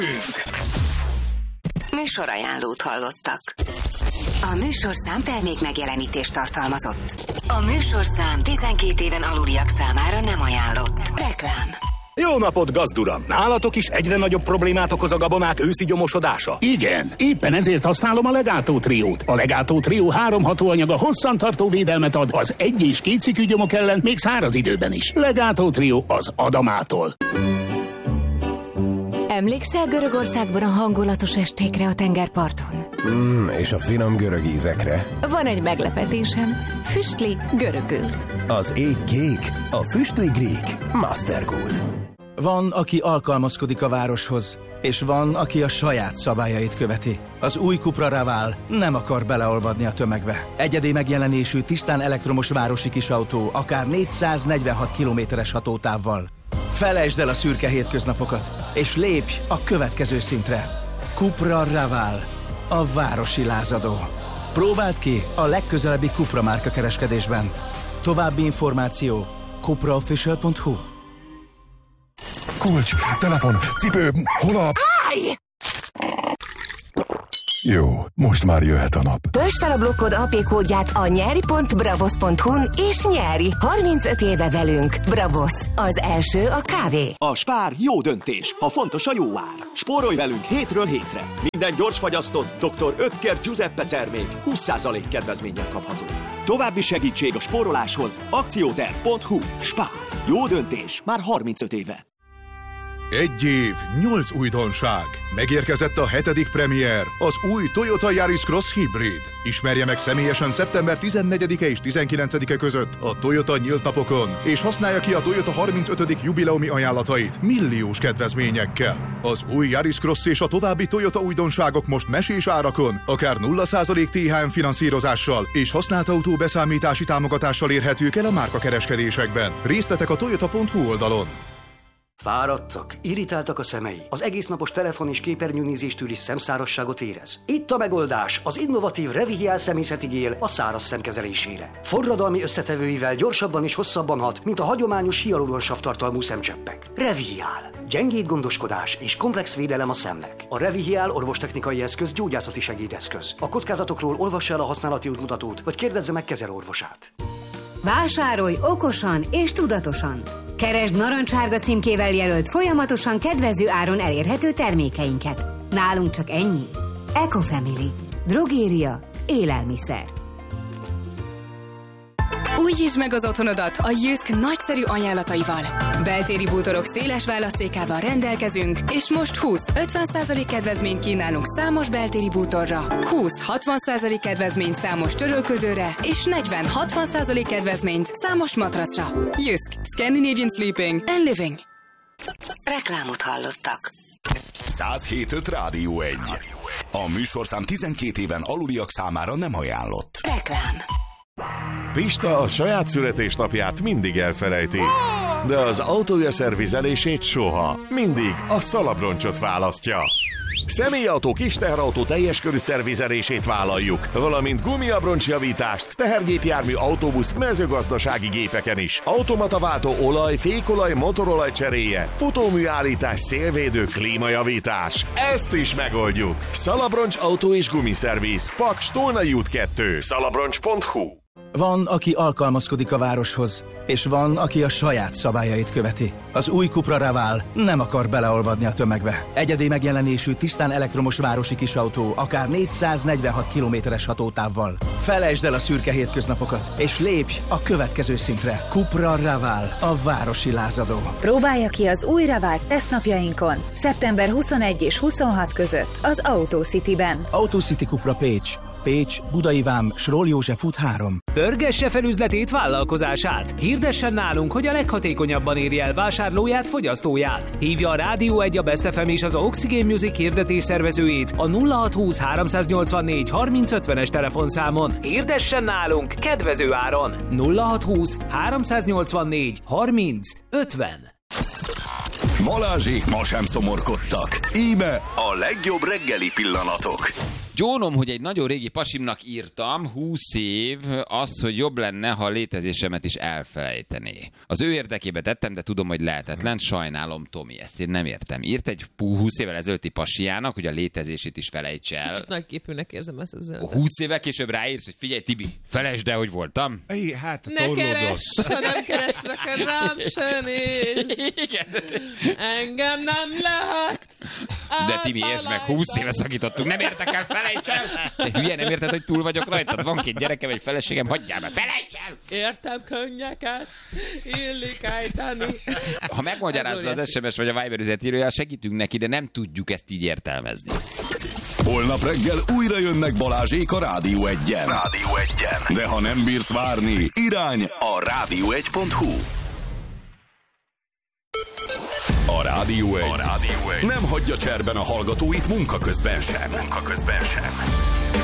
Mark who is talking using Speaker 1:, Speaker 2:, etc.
Speaker 1: Műsorajánlót hallottak. A műsorszám termék megjelenítést tartalmazott. A műsorszám 12 éven aluliak számára nem ajánlott. Reklám.
Speaker 2: Jó napot, gazduram! Nálatok is egyre nagyobb problémát okoz a gabonák őszi gyomosodása?
Speaker 3: Igen, éppen ezért használom a Legato Triót. A Legato Trió 3 hatóanyaga hosszantartó védelmet ad az 1- és 2 cikkű gyomok ellen, még száraz időben is. Legato Trió az Adamától.
Speaker 4: Emlékszel Görögországban a hangulatos estékre a tengerparton?
Speaker 5: És a finom görög ízekre.
Speaker 4: Van egy meglepetésem. Füstli görögül.
Speaker 5: Az ég kék, a füstli grík. Mastergood.
Speaker 6: Van, aki alkalmazkodik a városhoz, és van, aki a saját szabályait követi. Az új Cupra Raval nem akar beleolvadni a tömegbe. Egyedi megjelenésű, tisztán elektromos városi kisautó, akár 446 kilométeres hatótávval. Felejtsd el a szürke hétköznapokat, és lépj a következő szintre. Cupra Raval, a városi lázadó. Próbáld ki a legközelebbi Cupra márka kereskedésben. További információ cupraofficial.hu.
Speaker 7: Kulcs, telefon, cipő, hol a...
Speaker 1: Állj!
Speaker 7: Jó, most már jöhet a nap.
Speaker 1: Töltsd fel a blokkod AP kódját a nyeri.bravos.hu-n és nyeri 35 éve velünk. Bravos, az első a kávé.
Speaker 8: A Spár jó döntés, ha fontos a jó ár. Spórolj velünk hétről hétre. Minden gyorsfagyasztott Dr. Oetker Giuseppe termék 20% kedvezménnyel kapható. További segítség a spóroláshoz akcióterv.hu. Spár. Jó döntés már 35 éve.
Speaker 9: 1 év, 8 újdonság. Megérkezett a 7. premier, az új Toyota Yaris Cross Hybrid. Ismerje meg személyesen szeptember 14-e és 19-e között a Toyota nyílt napokon, és használja ki a Toyota 35. jubileumi ajánlatait milliós kedvezményekkel. Az új Yaris Cross és a további Toyota újdonságok most mesés árakon, akár 0% THM finanszírozással és használt autó beszámítási támogatással érhetők el a márkakereskedésekben. Részletek a toyota.hu oldalon.
Speaker 10: Fáradtak, irritáltak a szemei, az egésznapos telefon- és képernyőnézéstől is szemszárasságot érez. Itt a megoldás, az innovatív Revihial szemészeti gél a száraz szem kezelésére. Forradalmi összetevőivel gyorsabban és hosszabban hat, mint a hagyományos hialuronsav tartalmú szemcseppek. Revihial. Gyengéd gondoskodás és komplex védelem a szemnek. A Revihial orvostechnikai eszköz gyógyászati segédeszköz. A kockázatokról olvassa el a használati útmutatót, vagy kérdezze meg kezelőorvosát.
Speaker 11: Vásárolj okosan és tudatosan! Keresd narancsárga címkével jelölt, folyamatosan kedvező áron elérhető termékeinket. Nálunk csak ennyi. Ecofamily. Drogéria. Élelmiszer.
Speaker 12: Újítsd meg az otthonodat a Jysk nagyszerű ajánlataival. Beltéri bútorok széles választékával rendelkezünk, és most 20-50% kedvezményt kínálunk számos beltéri bútorra, 20-60% kedvezményt számos törölközőre, és 40-60% kedvezményt számos matracra. Jysk. Scandinavian Sleeping and Living.
Speaker 1: Reklámot hallottak.
Speaker 13: 107.5 Rádió 1. A műsorszám 12 éven aluliak számára nem ajánlott.
Speaker 1: Reklám.
Speaker 14: Pista a saját születésnapját mindig elfelejti, de az autója szervizelését soha. Mindig a Szalabroncsot választja. Személyautó, kis teherautó teljes körű szervizelését vállaljuk, valamint gumiabroncsjavítást, tehergépjármű, autóbusz, mezőgazdasági gépeken is. Automataváltó, olaj, fékolaj, motorolaj cseréje, futóműállítás, szélvédő, klímajavítás. Ezt is megoldjuk. Szalabroncs autó és gumiszerviz. Paks, Tolnai út 2. Szalabroncs.hu.
Speaker 6: Van, aki alkalmazkodik a városhoz, és van, aki a saját szabályait követi. Az új Cupra Raval nem akar beleolvadni a tömegbe. Egyedi megjelenésű, tisztán elektromos városi kisautó, akár 446 kilométeres hatótávval. Felejtsd el a szürke hétköznapokat, és lépj a következő szintre. Cupra Raval, a városi lázadó.
Speaker 4: Próbálja ki az új Raval tesztnapjainkon, szeptember 21 és 26 között az AutoCity-ben.
Speaker 6: AutoCity Cupra Pécs. Pécs, Budai Vám, Sroll József út 3.
Speaker 15: Pörgesse fel üzletét, vállalkozását. Hirdessen nálunk, hogy a leghatékonyabban érje el vásárlóját, fogyasztóját. Hívja a Rádió 1, a Best FM és az Oxygen Music hirdetés szervezőjét a 0620 384 3050-es telefonszámon. Hirdessen nálunk kedvező áron. 0620 384 3050.
Speaker 13: Balázsék ma sem szomorkodtak. Íme a legjobb reggeli pillanatok.
Speaker 16: Gyónom, hogy egy nagyon régi pasimnak írtam, 20 év, az, hogy jobb lenne, ha a létezésemet is elfelejtené. Az ő érdekébe tettem, de tudom, hogy lehetetlen. Sajnálom, Tomi, ezt én nem értem. Írt egy 20 évvel ezelőtti pasiának, hogy a létezését is felejts el.
Speaker 17: Kicsit nagyképűnek érzem ezt az üzenetet.
Speaker 16: 20 évvel később ráírsz, hogy figyelj, Tibi, felejtsd el, hogy voltam.
Speaker 18: Hát,
Speaker 17: ne keresd, ha nem keresnek, rám se néz. Engem nem lehet.
Speaker 16: De Tibi, értsd meg, 20 éve szakítottunk, nem értek el, felejts el! Te hülye, nem érted, hogy túl vagyok rajtad? Van 2 gyerekem, egy feleségem, hagyjál be, felejts el!
Speaker 17: Értem könnyeket, illik ejteni.
Speaker 16: Ha megmagyarázza az SMS vagy a Viber üzenetírója, segítünk neki, de nem tudjuk ezt így értelmezni.
Speaker 13: Holnap reggel újra jönnek Balázsék a Rádió 1-en. De ha nem bírsz várni, irány a rádió1.hu. A Rádió 1 nem hagyja cserben a hallgatóit munka közben sem.